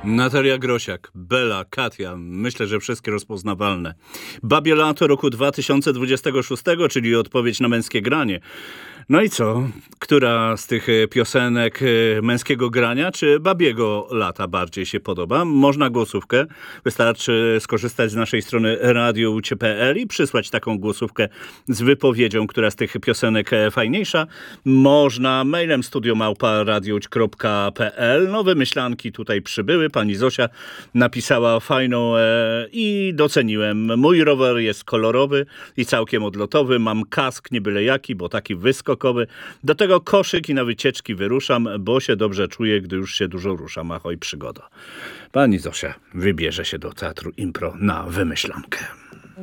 Natalia Grosiak, Bela, Katia, myślę, że wszystkie rozpoznawalne. Babie lato roku 2026, czyli odpowiedź na męskie granie. No i co? Która z tych piosenek męskiego grania, czy babiego lata bardziej się podoba? Można głosówkę. Wystarczy skorzystać z naszej strony radioucie.pl i przysłać taką głosówkę z wypowiedzią, która z tych piosenek fajniejsza. Można mailem studiomałpa.radiouć.pl. Nowe myślanki tutaj przybyły. Pani Zosia napisała fajną i doceniłem. Mój rower jest kolorowy i całkiem odlotowy. Mam kask nie byle jaki, bo taki wyskokowy. Do tego koszyk i na wycieczki wyruszam, bo się dobrze czuję, gdy już się dużo ruszam. Ahoj, przygoda. Pani Zosia wybierze się do Teatru Impro na wymyślankę.